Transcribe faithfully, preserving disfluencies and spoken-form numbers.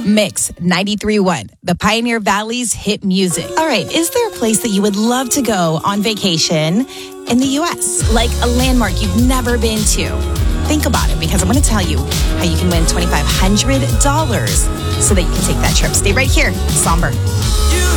Mix ninety-three point one, the Pioneer Valley's hit music. All right, is there a place that you would love to go on vacation in the U S? Like a landmark you've never been to? Think about it, because I'm going to tell you how you can win twenty-five hundred dollars so that you can take that trip. Stay right here, Somber. You